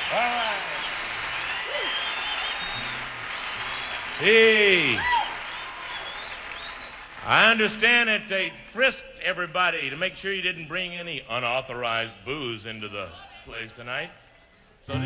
All right. Hey, I understand that they frisked everybody to make sure you didn't bring any unauthorized booze into the place tonight.